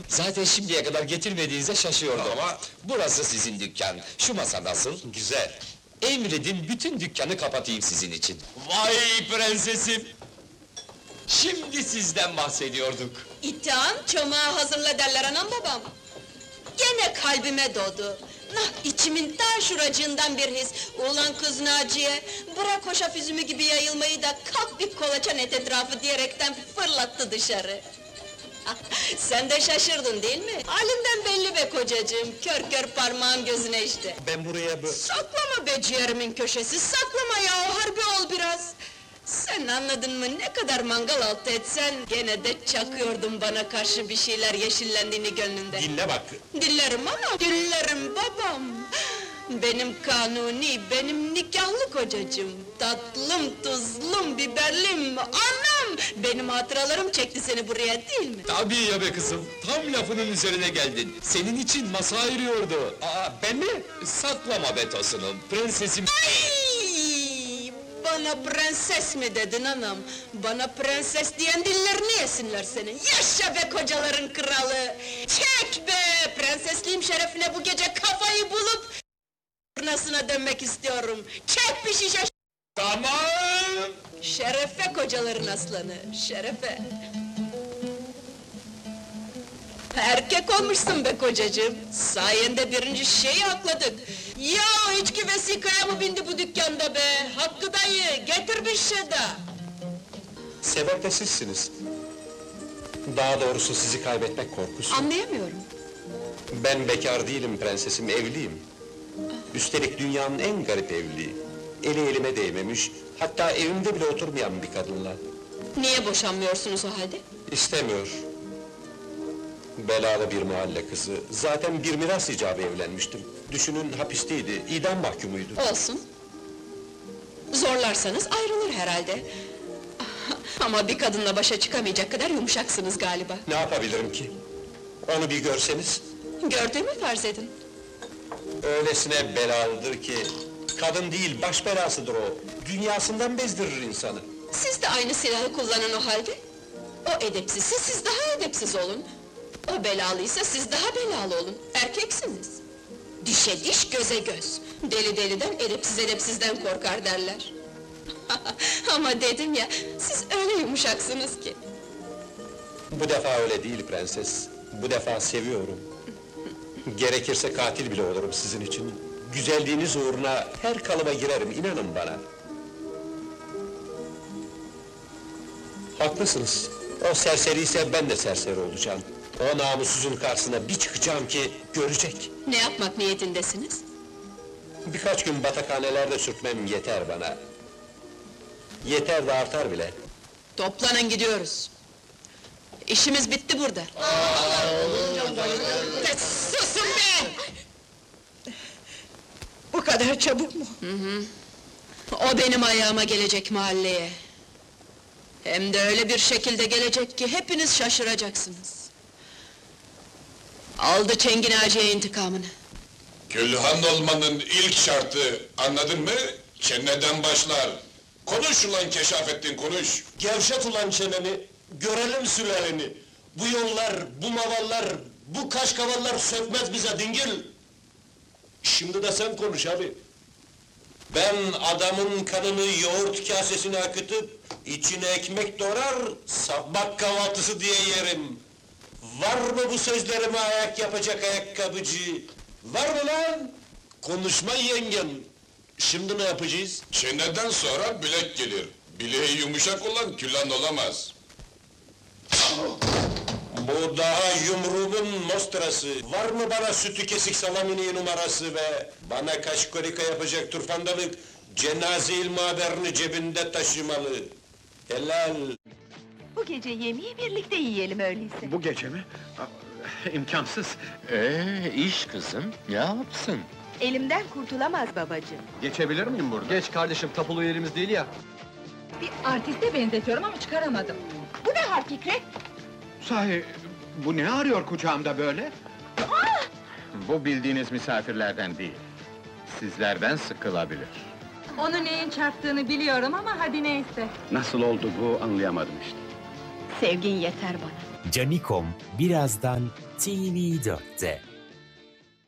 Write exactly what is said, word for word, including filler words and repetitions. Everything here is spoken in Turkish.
Zaten şimdiye kadar getirmediğinize şaşıyordum. Ama- Burası sizin dükkan, şu masa nasıl? Güzel. Emredin, bütün dükkanı kapatayım sizin için. Vay prensesim! Şimdi sizden bahsediyorduk. İttihan, çomağı hazırla derler anam babam. Gene kalbime doğdu. Nah, içimin ta şuracığından bir his. Ulan kız Naciye, bırak hoşaf üzümü gibi yayılmayı da kalk bir kolaçan et etrafı diyerekten fırlattı dışarı. Sen de şaşırdın değil mi? Halinden belli be kocacığım, kör kör parmağın gözüne işte. Ben buraya bu... Saklama be ciğerimin köşesi, saklama ya, harbi ol biraz! Sen anladın mı, ne kadar mangal altı etsen, gene de çakıyordun bana karşı bir şeyler yeşillendiğini gönlünde. Dinle bak. Dillerim ama, dillerim babam! Benim kanuni, benim nikahlı kocacığım, tatlım, tuzlum, biberlim, anam! Benim hatıralarım çekti seni buraya değil mi? Tabii ya be kızım, tam lafının üzerine geldin. Senin için masa ayırıyordu. Aa, ben mi? Saklama be tosunum, prensesim... Ay! Bana prenses mi dedin anam? Bana prenses diyen dillerini yesinler senin! Yaşa be kocaların kralı! Çek be! Prensesliğim şerefine bu gece kafayı bulup... ...nasına dönmek istiyorum! Çek bir şişe... Tamam! Şerefe kocaların aslanı, şerefe! Erkek olmuşsun be kocacığım! Sayende birinci şişeyi akladık! Ya içki vesikaya mı bindi bu dükkanda be? Hakkı dayı, getir bir şişe daha! Sebep de sizsiniz. Daha doğrusu sizi kaybetmek korkusu. Anlayamıyorum! Ben bekar değilim prensesim, evliyim. Üstelik dünyanın en garip evliliği. Eli elime değmemiş, hatta evimde bile oturmayan bir kadınla. Niye boşanmıyorsunuz o halde? İstemiyor. Belalı bir mahalle kızı, zaten bir miras icabı evlenmiştim. Düşünün hapisteydi, idam mahkumuydu. Olsun! Zorlarsanız ayrılır herhalde! Ama bir kadınla başa çıkamayacak kadar yumuşaksınız galiba! Ne yapabilirim ki? Onu bir görseniz, Gördüğümü farz edin! öylesine belalıdır ki... ...kadın değil, baş belasıdır o. Dünyasından bezdirir insanı. Siz de aynı silahı kullanın o halde! O edepsizse siz daha edepsiz olun! O belalıysa siz daha belalı olun! Erkeksiniz! Dişe diş, göze göz! Deli deliden, edepsiz edepsizden korkar derler! Ama dedim ya, siz öyle yumuşaksınız ki! Bu defa öyle değil prenses. Bu defa seviyorum. Gerekirse katil bile olurum sizin için. Güzelliğiniz uğruna her kalıba girerim, inanın bana. Haklısınız. O serseri ise ben de serseri olacağım. O namussuzun karşısına bir çıkacağım ki görecek. Ne yapmak niyetindesiniz? Birkaç gün batakhanelerde sürtmem yeter bana. Yeter de artar bile. Toplanın gidiyoruz! İşimiz bitti burada! Susun be! Bu kadar çabuk mu? O benim ayağıma gelecek mahalleye! Hem de öyle bir şekilde gelecek ki hepiniz şaşıracaksınız! Aldı Çengin Ağacı'ya intikamını! Külhan olmanın ilk şartı, anladın mı? Çeneden başlar! Konuş ulan Keşafettin, konuş! Gevşet ulan çeneni, görelim sülaleni! Bu yollar, bu mavallar, bu kaşkavallar sökmez bize dingil! Şimdi de sen konuş abi! Ben adamın kanını yoğurt kasesine akıtıp, içine ekmek doğrar, sabah kahvaltısı diye yerim! Var mı bu sözlerime ayak yapacak ayakkabıcı? Var mı lan? Konuşma yengem! Şimdi ne yapacağız? Çeneden sonra bilek gelir. Bileği yumuşak olan Külhan olamaz. Bu daha yumruğumun mostrası! Var mı bana sütü kesik salamini numarası ve bana kaşkorika yapacak turfandalık, cenaze-il maberini cebinde taşımalı! Helal! Bu gece yemeği birlikte yiyelim öyleyse. Bu gece mi? Aa, İmkansız. Ee, iş kızım, ne yapsın? Elimden kurtulamaz babacığım. Geçebilir miyim burada? Geç kardeşim, tapulu yerimiz değil ya. Bir artiste benzetiyorum ama çıkaramadım. Bu ne hal Fikret? Sahi, bu ne arıyor kucağımda böyle? Bu bildiğiniz misafirlerden değil. Sizlerden sıkılabilir. Onu neyin çarptığını biliyorum ama hadi neyse. Nasıl oldu bu anlayamadım işte. Sevgin yeter bana. Canikom birazdan T V dörtte.